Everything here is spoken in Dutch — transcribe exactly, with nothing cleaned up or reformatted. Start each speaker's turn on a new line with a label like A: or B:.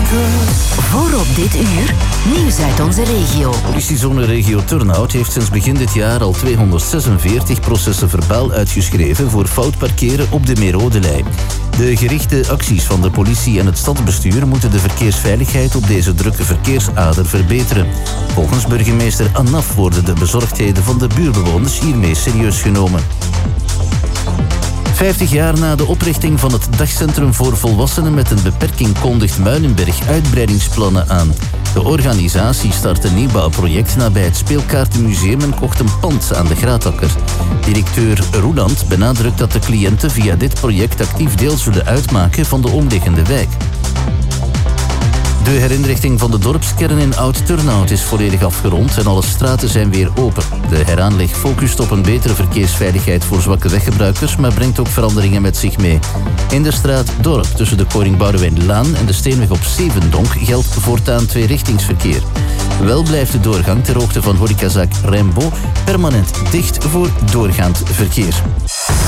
A: Voorop dit uur, nieuws uit onze regio.
B: Politiezone regio Turnhout heeft sinds begin dit jaar al tweehonderdzesenveertig processen verbaal uitgeschreven voor fout parkeren op de Meerode-lijn. De gerichte acties van de politie en het stadsbestuur moeten de verkeersveiligheid op deze drukke verkeersader verbeteren. Volgens burgemeester Annaf worden de bezorgdheden van de buurbewoners hiermee serieus genomen. Vijftig jaar na de oprichting van het dagcentrum voor volwassenen met een beperking kondigt Muilenberg uitbreidingsplannen aan. De organisatie start een nieuwbouwproject nabij het Speelkaartenmuseum en kocht een pand aan de Graatakker. Directeur Roeland benadrukt dat de cliënten via dit project actief deel zullen uitmaken van de omliggende wijk. De herinrichting van de dorpskern in Oud-Turnhout is volledig afgerond en alle straten zijn weer open. De heraanleg focust op een betere verkeersveiligheid voor zwakke weggebruikers, maar brengt ook veranderingen met zich mee. In de straat Dorp tussen de Koning Boudewijnlaan en de Steenweg op Zevendonk geldt voortaan tweerichtingsverkeer. Wel blijft de doorgang ter hoogte van horecazaak Rainbow permanent dicht voor doorgaand verkeer.